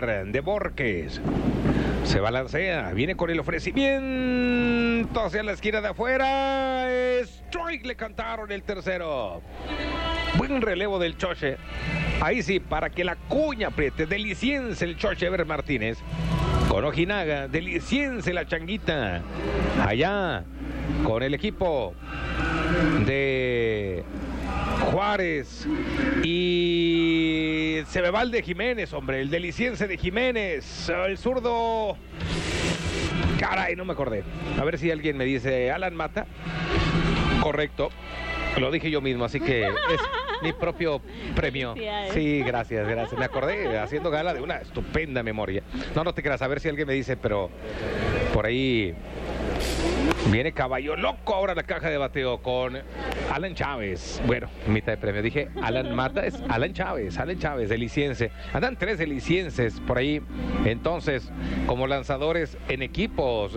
de Borges. Se balancea, viene con el ofrecimiento hacia la esquina de afuera. Strike, le cantaron el tercero. Buen relevo del Choche. Ahí sí, para que la cuña apriete. Deliciense el Choche Ever Martínez. Con Ojinaga, deliciense la changuita. Allá, con el equipo de Juárez. Y se me va el de Jiménez, hombre. El deliciense de Jiménez. El zurdo. Caray, no me acordé. A ver si alguien me dice, Alan Mata. Correcto. Lo dije yo mismo, así que es mi propio premio. Sí, gracias. Me acordé haciendo gala de una estupenda memoria. No te creas, a ver si alguien me dice, pero por ahí viene Caballo Loco ahora a la caja de bateo con Alan Chávez. Bueno, mitad de premio. Dije Alan Mata, es Alan Chávez, deliciense. Andan 3 delicienses por ahí. Entonces, como lanzadores en equipos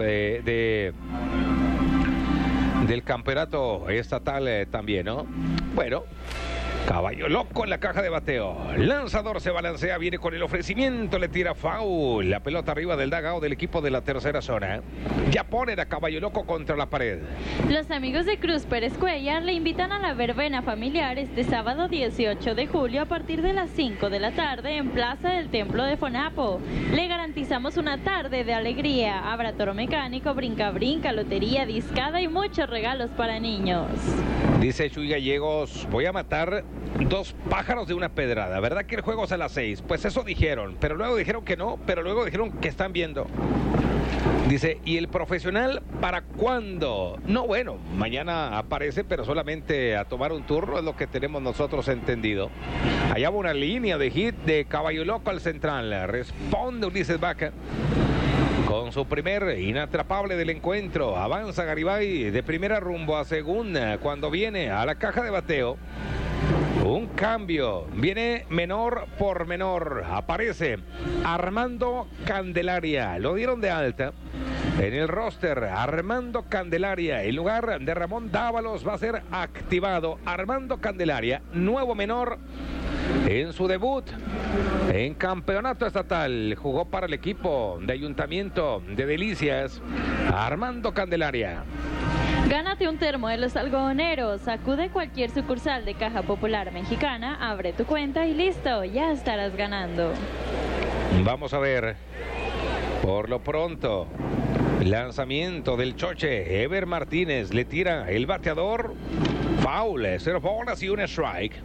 del campeonato estatal también, ¿no? Bueno, Caballo Loco en la caja de bateo. Lanzador se balancea, viene con el ofrecimiento, le tira foul. La pelota arriba del dugout del equipo de la tercera zona. Ya ponen a Caballo Loco contra la pared. Los amigos de Cruz Pérez Cuellar le invitan a la verbena familiar este sábado 18 de julio a partir de las 5 de la tarde en Plaza del Templo de Fonapo. Le garantizamos una tarde de alegría. Habrá toro mecánico, brinca, lotería, discada y muchos regalos para niños. Dice Chuy Gallegos, voy a matar 2 pájaros de una pedrada. ¿Verdad que el juego es a las 6? Pues eso dijeron, pero luego dijeron que no, pero luego dijeron que están viendo. Dice, ¿y el profesional para cuándo? No, bueno, mañana aparece, pero solamente a tomar un turno, es lo que tenemos nosotros entendido. Allá va una línea de hit de Caballo Loco al central. Responde Ulises Vaca con su primer inatrapable del encuentro. Avanza Garibay de primera rumbo a segunda cuando viene a la caja de bateo. Un cambio, viene menor por menor, aparece Armando Candelaria, lo dieron de alta en el roster. Armando Candelaria, en lugar de Ramón Dávalos, va a ser activado. Armando Candelaria, nuevo menor en su debut en campeonato estatal, jugó para el equipo de Ayuntamiento de Delicias. Armando Candelaria. Gánate un termo de los algodoneros. Acude a cualquier sucursal de Caja Popular Mexicana, abre tu cuenta y listo, ya estarás ganando. Vamos a ver, por lo pronto, lanzamiento del Choche. Ever Martínez le tira el bateador. Foul, 0 bolas y un strike.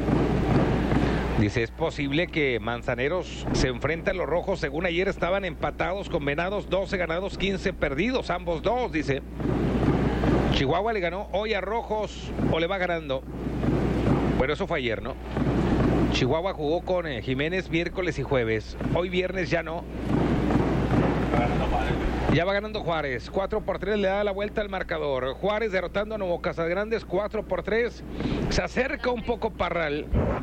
Dice, es posible que Manzaneros se enfrente a los rojos. Según ayer estaban empatados con Venados, 12 ganados, 15 perdidos, ambos dos, dice. Chihuahua le ganó hoy a Rojos o le va ganando. Bueno, eso fue ayer, ¿no? Chihuahua jugó con Jiménez miércoles y jueves. Hoy viernes ya no. Ya va ganando Juárez. 4-3 le da la vuelta al marcador. Juárez derrotando a Nuevo Casagrandes 4-3. Se acerca un poco Parral.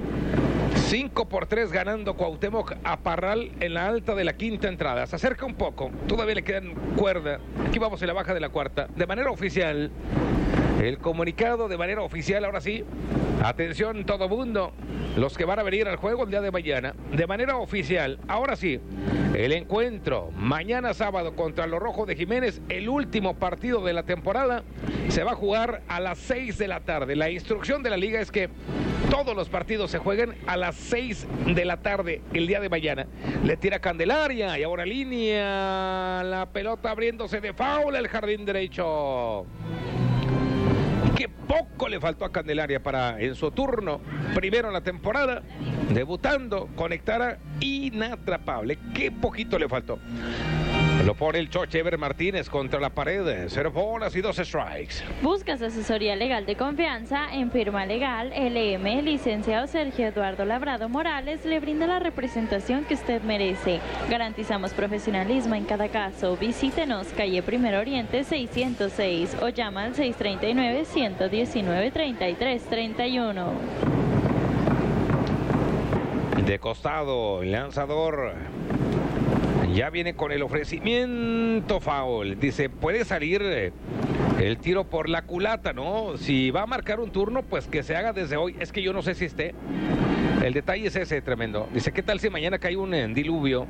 5-3 ganando Cuauhtémoc a Parral en la alta de la quinta entrada. Se acerca un poco, todavía le quedan cuerda. Aquí vamos en la baja de la cuarta. De manera oficial, el comunicado de manera oficial, ahora sí. Atención todo mundo, los que van a venir al juego el día de mañana. De manera oficial, ahora sí. El encuentro mañana sábado contra los Rojos de Jiménez, el último partido de la temporada, se va a jugar a las 6 de la tarde. La instrucción de la liga es que todos los partidos se jueguen a las 6 de la tarde el día de mañana. Le tira Candelaria y ahora línea. La pelota abriéndose de foul al jardín derecho. Qué poco le faltó a Candelaria para, en su turno, primero en la temporada, debutando, conectara inatrapable. Qué poquito le faltó. Lo pone el Choche Ever Martínez contra la pared. 0 bolas y 2 strikes. Buscas asesoría legal de confianza en Firma Legal LM. Licenciado Sergio Eduardo Labrado Morales le brinda la representación que usted merece. Garantizamos profesionalismo en cada caso. Visítenos calle Primero Oriente 606 o llama al 639-119-3331. De costado, el lanzador ya viene con el ofrecimiento foul. Dice, puede salir el tiro por la culata, ¿no? Si va a marcar un turno, pues que se haga desde hoy. Es que yo no sé si esté. El detalle es ese, tremendo. Dice, ¿qué tal si mañana cae un diluvio?